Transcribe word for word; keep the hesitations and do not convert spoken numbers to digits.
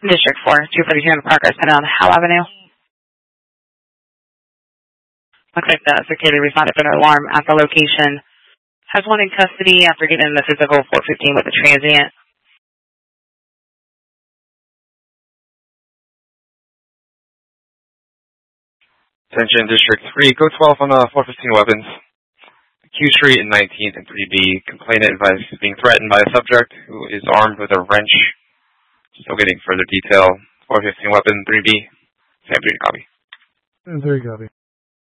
District four, two forty-two in progress, and on Howe Avenue. Looks like the security responded to an alarm at the location. Has one in custody after getting the physical four fifteen with a transient. Attention District three, go twelve on uh, four fifteen weapons. Q Street and nineteenth and three B. Complainant advised is being threatened by a subject who is armed with a wrench. Still getting further detail. four fifteen weapon, three B. Sam, three copy. three copy.